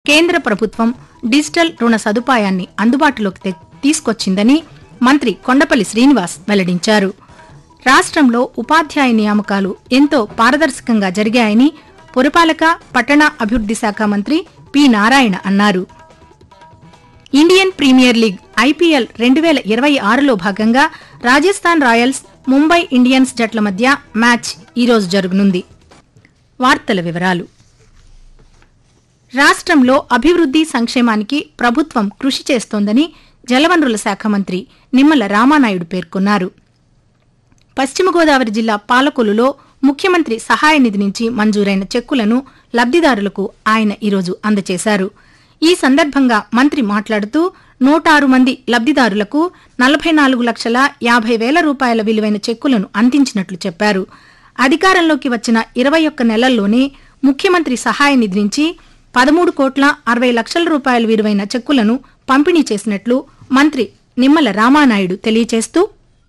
కేంద్ర ప్రభుత్వం డిజిటల్ రుణ సదుపాయాన్ని అందుబాటులోకి తీసుకొచ్చిందని మంత్రి కొండపల్లి శ్రీనివాస్ వెల్లడించారు. రాష్ట్రంలో ఉపాధ్యాయ నియామకాలు ఎంతో పారదర్శకంగా జరిగాయని పురపాలక పట్టణ అభివృద్ది శాఖ మంత్రి పి. నారాయణ అన్నారు. ఇండియన్ ప్రీమియర్ లీగ్ ఐపీఎల్ 2026లో భాగంగా రాజస్థాన్ రాయల్స్, ముంబై ఇండియన్స్ జట్ల మధ్య మ్యాచ్ ఈరోజు జరగనుంది. వార్తల వివరాలు. రాష్ట్రంలో అభివృద్ది సంక్షేమానికి ప్రభుత్వం కృషి చేస్తోందని జలవనరుల శాఖ మంత్రి నిమ్మల రామానాయుడు పేర్కొన్నారు. పశ్చిమ గోదావరి జిల్లా పాలకొల్లులో ముఖ్యమంత్రి సహాయ నిధి నుంచి మంజూరైన చెక్కులను లబ్దిదారులకు ఆయన ఈరోజు అందజేశారు. ఈ సందర్భంగా మంత్రి మాట్లాడుతూ 106 మంది లబ్దిదారులకు 44,50,000 రూపాయల విలువైన చెక్కులను అందించినట్లు చెప్పారు. అధికారంలోకి వచ్చిన 21 నెలల్లోనే ముఖ్యమంత్రి సహాయ నిధి నుంచి 13,60,00,000 రూపాయల విలువైన చెక్కులను పంపిణీ చేసినట్లు మంత్రి నిమ్మల రామానాయుడు తెలియజేస్తూ,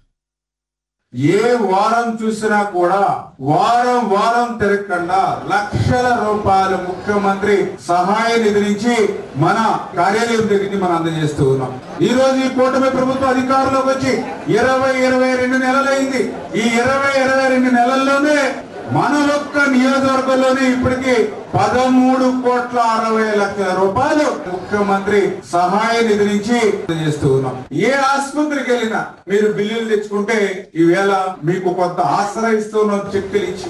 ఏ వారం చూసినా కూడా వారం వారం తిరగకుండా లక్షల రూపాయలు ముఖ్యమంత్రి సహాయ నిధి నుంచి మన కార్యాలయం దగ్గరికి మనం అందజేస్తూ ఉన్నాం. ఈ రోజు ఈ కూటమి ప్రభుత్వ అధికారంలోకి వచ్చి 22 నెలలైంది. ఈ 22 నెలల్లోనే మన ఒక్క నియోజకవర్గంలోనే ఇప్పటికీ 13,60,00,000 రూపాయలు ముఖ్యమంత్రి సహాయ నిధి నుంచి చేస్తూ ఉన్నాం. ఏ ఆసుపత్రికి వెళ్ళినా మీరు బిల్లులు తెచ్చుకుంటే ఈవేళ మీకు కొంత ఆశ్రయిస్తున్నాం చెక్కులు ఇచ్చి.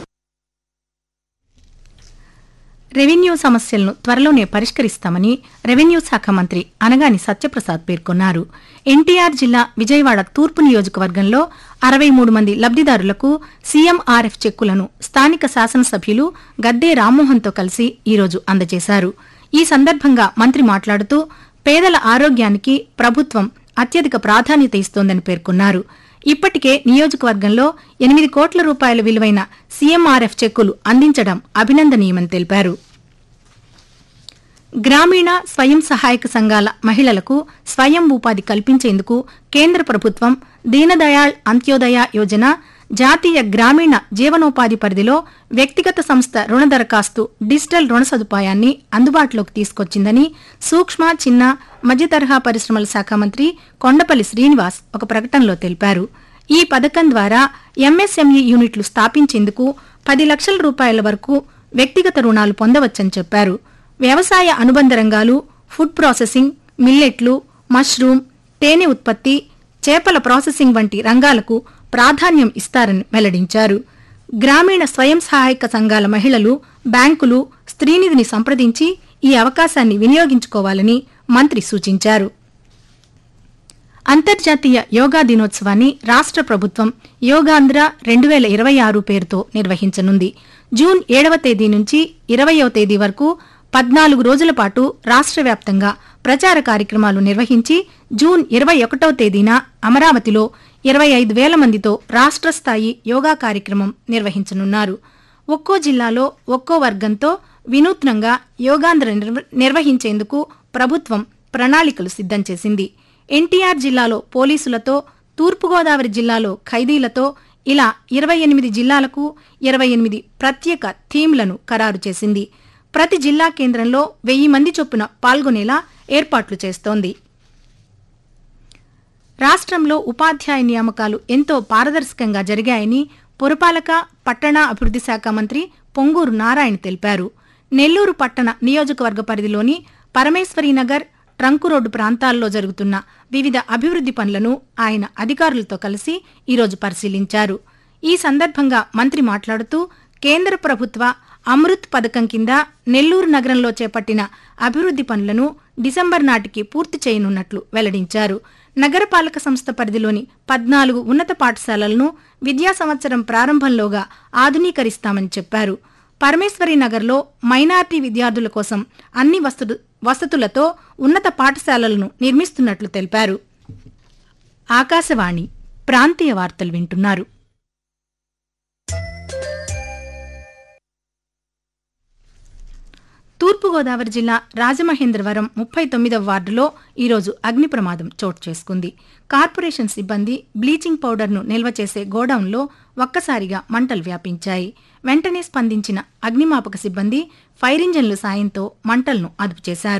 రెవెన్యూ సమస్యలను త్వరలోనే పరిష్కరిస్తామని రెవెన్యూ శాఖ మంత్రి అనగాని సత్యప్రసాద్ పేర్కొన్నారు. ఎన్టీఆర్ జిల్లా విజయవాడ తూర్పు నియోజకవర్గంలో 63 మంది లబ్దిదారులకు సీఎంఆర్ఎఫ్ చెక్కులను స్థానిక శాసనసభ్యులు గద్దే రామ్మోహన్తో కలిసి ఈరోజు అందజేశారు. ఈ సందర్భంగా మంత్రి మాట్లాడుతూ, పేదల ఆరోగ్యానికి ప్రభుత్వం అత్యధిక ప్రాధాన్యత ఇస్తోందని పేర్కొన్నారు. ఇప్పటికే నియోజకవర్గంలో 8 కోట్ల రూపాయల విలువైన సీఎంఆర్ఎఫ్ చెక్కులు అందించడం అభినందనీయమని తెలిపారు. గ్రామీణ స్వయం సహాయక సంఘాల మహిళలకు స్వయం ఉపాధి కల్పించేందుకు కేంద్ర ప్రభుత్వం దీనదయాళ్ అంత్యోదయ యోజన, జాతీయ గ్రామీణ జీవనోపాధి పరిధిలో వ్యక్తిగత సంస్థ రుణ దరఖాస్తు డిజిటల్ రుణ సదుపాయాన్ని అందుబాటులోకి తీసుకొచ్చిందని సూక్ష్మ, చిన్న, మధ్యతరహా పరిశ్రమల శాఖ మంత్రి కొండపల్లి శ్రీనివాస్ ఒక ప్రకటనలో తెలిపారు. ఈ పథకం ద్వారా ఎంఎస్ఎంఈ యూనిట్లు స్థాపించేందుకు 10 లక్షల రూపాయల వరకు వ్యక్తిగత రుణాలు పొందవచ్చని చెప్పారు. వ్యవసాయ అనుబంధ రంగాలు, ఫుడ్ ప్రాసెసింగ్, మిల్లెట్లు, మష్రూమ్, తేనె ఉత్పత్తి, చేపల ప్రాసెసింగ్ వంటి రంగాలకు ప్రాధాన్యం ఇస్తారని వెల్లడించారు. గ్రామీణ స్వయం సహాయక సంఘాల మహిళలు బ్యాంకులు, స్త్రీనిధిని సంప్రదించి ఈ అవకాశాన్ని వినియోగించుకోవాలని మంత్రి సూచించారు. అంతర్జాతీయ యోగా దినోత్సవాన్ని రాష్ట్ర ప్రభుత్వం యోగాంధ్ర 2026 పేరుతో నిర్వహించనుంది. జూన్ 7వ తేదీ నుంచి 20వ తేదీ వరకు 14 రోజుల పాటు రాష్ట్ర వ్యాప్తంగా ప్రచార కార్యక్రమాలు నిర్వహించి జూన్ 21వ తేదీన అమరావతిలో 25,000 మందితో రాష్ట్ర స్థాయి యోగా కార్యక్రమం నిర్వహించనున్నారు. ఒక్కో జిల్లాలో ఒక్కో వర్గంతో వినూత్నంగా యోగాంధ్ర నిర్వహించేందుకు ప్రభుత్వం ప్రణాళికలు సిద్ధం చేసింది. ఎన్టీఆర్ జిల్లాలో పోలీసులతో, తూర్పుగోదావరి జిల్లాలో ఖైదీలతో ఇలా 28 జిల్లాలకు 28 ప్రత్యేక థీమ్లను ఖరారు చేసింది. ప్రతి జిల్లా కేంద్రంలో 1000 మంది చొప్పున పాల్గొనేలా ఏర్పాట్లు చేస్తోంది. రాష్ట్రంలో ఉపాధ్యాయ నియామకాలు ఎంతో పారదర్శకంగా జరిగాయని పురపాలక పట్టణ అభివృద్ది శాఖ మంత్రి పొంగూరు నారాయణ తెలిపారు. నెల్లూరు పట్టణ నియోజకవర్గ పరిధిలోని పరమేశ్వరీనగర్, ట్రంకు రోడ్డు ప్రాంతాల్లో జరుగుతున్న వివిధ అభివృద్ది పనులను ఆయన అధికారులతో కలిసి ఈరోజు పరిశీలించారు. ఈ సందర్భంగా మంత్రి మాట్లాడుతూ, కేంద్ర ప్రభుత్వ అమృత్ పథకం కింద నెల్లూరు నగరంలో చేపట్టిన అభివృద్ది పనులను డిసెంబర్ నాటికి పూర్తి చేయనున్నట్లు వెల్లడించారు. నగరపాలక సంస్థ పరిధిలోని 14 ఉన్నత పాఠశాలలను విద్యా సంవత్సరం ప్రారంభంలోగా ఆధునీకరిస్తామని చెప్పారు. పరమేశ్వరి నగర్లో మైనార్టీ విద్యార్థుల కోసం అన్ని వసతులతో ఉన్నత పాఠశాలలను నిర్మిస్తున్నట్లు తెలిపారు. ఆకాశవాణి ప్రాంతీయ వార్తలు వింటున్నారు. తూర్పుగోదావరి జిల్లా రాజమహేంద్రవరం 39వ వార్డులో ఈరోజు అగ్ని ప్రమాదం చోటు చేసుకుంది. కార్పొరేషన్ సిబ్బంది బ్లీచింగ్ పౌడర్ను నిల్వ చేసే గోడౌన్లో ఒక్కసారిగా మంటలు వ్యాపించాయి. వెంటనే స్పందించిన అగ్నిమాపక సిబ్బంది ఫైర్ ఇంజన్ల సాయంతో మంటలను అదుపు చేశారు.